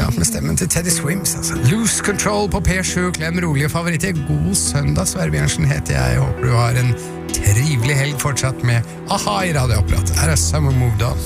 Ja, med stemmen til Teddy Swims, altså. Lose Control på P7, klem rolige favoritter. God søndag, Sverre Bjørnsen heter jeg. Håper du har en trivelig helg fortsatt med AHA i radioapparatet. Her er Summer Moved On.